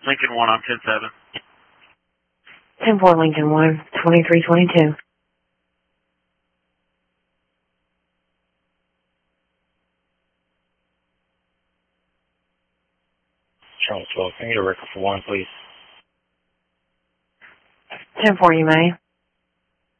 Lincoln 1 on 10-7. 10-4 Lincoln 1, 2322. Channel 12, can I get a record for 1, please? 10-4, you may.